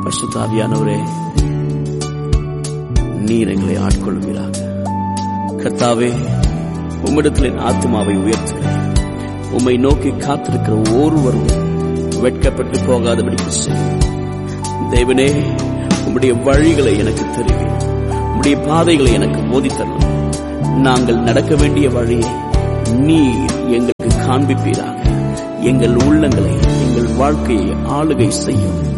பரிசுத்த ஆவியானவரே, நீர் எங்களை ஆட்கொள்வீராக. கர்த்தாவே, உம்மிடத்தில் என் ஆத்துமாவை உயர்த்துகிறேன். உம்மை நோக்கி காத்திருக்கிற ஒருவரும் வெட்கப்பட்டு போகாதபடிக்கு செய்யும். தேவனே, உம்முடைய வழிகளை எனக்கு தெரியும், உம்முடைய பாதைகளை எனக்கு போதித்தரணும். நாங்கள் நடக்க வேண்டிய வழியை நீர் எங்களுக்கு காண்பிப்பீராக. எங்கள் உள்ளங்களை, எங்கள் வாழ்க்கையை ஆளுகை செய்யும்.